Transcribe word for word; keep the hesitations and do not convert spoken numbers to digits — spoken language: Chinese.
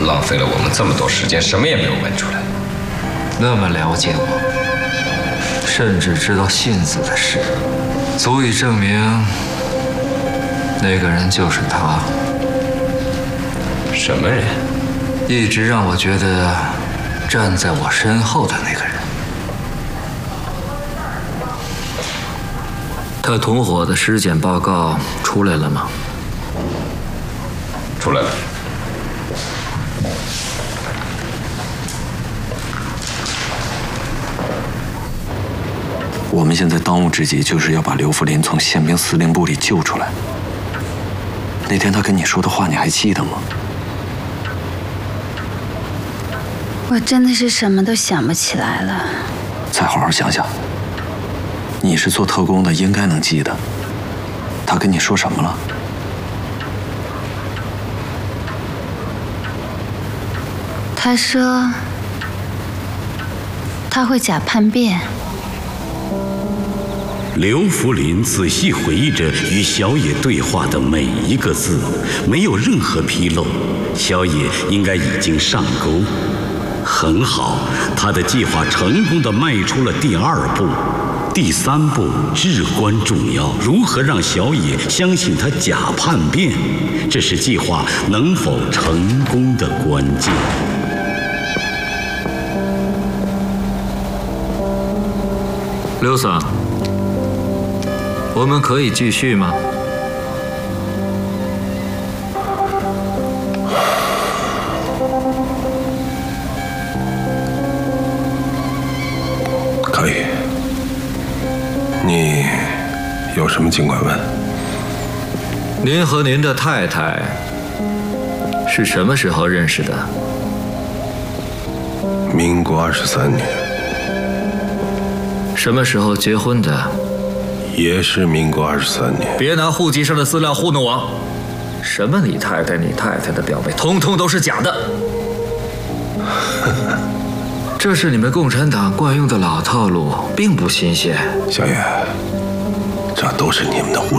浪费了我们这么多时间，什么也没有问出来。 那么了解我，甚至知道信子的事，足以证明那个人就是他。 什么人？ 一直让我觉得站在我身后的那个人。他同伙的尸检报告出来了吗？ 出来了。 我们现在当务之急就是要把刘福林从宪兵司令部里救出来。那天他跟你说的话，你还记得吗？ 我真的是什么都想不起来了。 再好好想想，你是做特工的，应该能记得。他跟你说什么了？ 他说他会假叛变。 刘福林仔细回忆着与小野对话的每一个字，没有任何纰漏。小野应该已经上钩。很好，他的计划成功地迈出了第二步。第三步至关重要，如何让小野相信他假叛变，这是计划能否成功的关键。 刘桑，我们可以继续吗？ 可以。你有什么尽管问。 您和您的太太是什么时候认识的？ 民国二十三年。 什么时候结婚的？ 也是民国二十三年。 别拿户籍上的资料糊弄我！什么你太太、你太太的表妹，通通都是假的。这是你们共产党惯用的老套路，并不新鲜。 小野，这都是你们的胡